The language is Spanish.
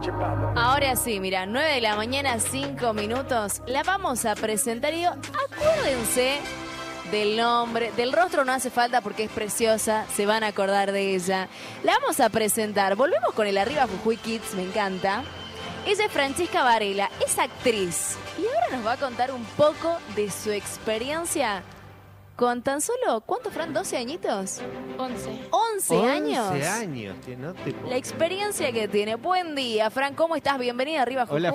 Ahora sí, mira, 9 de la mañana, 5 minutos. La vamos a presentar y digo, acuérdense del nombre, del rostro no hace falta porque es preciosa, se van a acordar de ella. La vamos a presentar, volvemos con el Arriba Jujuy Kids, me encanta. Ella es Francisca Varela, es actriz y ahora nos va a contar un poco de su experiencia con tan solo, ¿cuántos fueron? ¿12 añitos? 11. 11 años. 11 años, no te puedo La experiencia que tiene. Buen día, Fran, ¿cómo estás? Bienvenida a Arriba Jujuy. Hola,